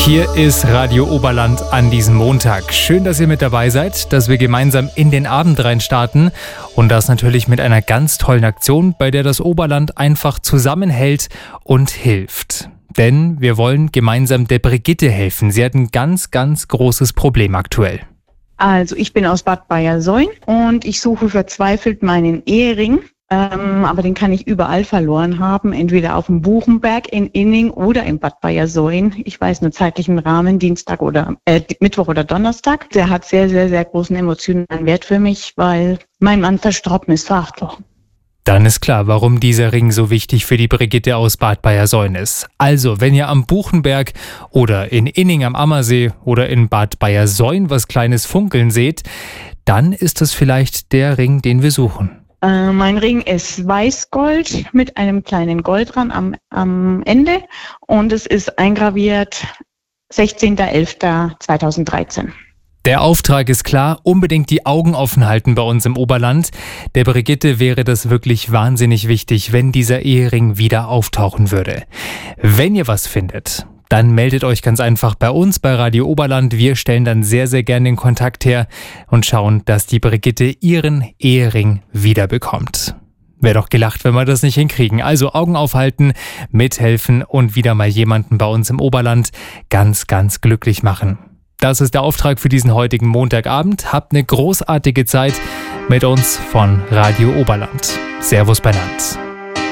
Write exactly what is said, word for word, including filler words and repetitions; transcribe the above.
Hier ist Radio Oberland an diesem Montag. Schön, dass ihr mit dabei seid, dass wir gemeinsam in den Abend rein starten und das natürlich mit einer ganz tollen Aktion, bei der das Oberland einfach zusammenhält und hilft. Denn wir wollen gemeinsam der Brigitte helfen. Sie hat ein ganz, ganz großes Problem aktuell. Also ich bin aus Bad Bayersoien und ich suche verzweifelt meinen Ehering. Ähm, aber den kann ich überall verloren haben, entweder auf dem Buchenberg in Inning oder in Bad Bayersoien. Ich weiß nur zeitlichen Rahmen, Dienstag oder äh, Mittwoch oder Donnerstag. Der hat sehr, sehr, sehr großen emotionalen Wert für mich, weil mein Mann verstorben ist vor acht Wochen. Dann ist klar, warum dieser Ring so wichtig für die Brigitte aus Bad Bayersoien ist. Also, wenn ihr am Buchenberg oder in Inning am Ammersee oder in Bad Bayersoien was Kleines funkeln seht, dann ist das vielleicht der Ring, den wir suchen. Äh, mein Ring ist Weißgold mit einem kleinen Goldrand am, am Ende und es ist eingraviert sechzehnter elfter zweitausenddreizehn. Der Auftrag ist klar, unbedingt die Augen offen halten bei uns im Oberland. Der Brigitte wäre das wirklich wahnsinnig wichtig, wenn dieser Ehering wieder auftauchen würde. Wenn ihr was findet, dann meldet euch ganz einfach bei uns bei Radio Oberland. Wir stellen dann sehr, sehr gerne den Kontakt her und schauen, dass die Brigitte ihren Ehering wiederbekommt. Wäre doch gelacht, wenn wir das nicht hinkriegen. Also Augen aufhalten, mithelfen und wieder mal jemanden bei uns im Oberland ganz, ganz glücklich machen. Das ist der Auftrag für diesen heutigen Montagabend. Habt eine großartige Zeit mit uns von Radio Oberland. Servus benannt.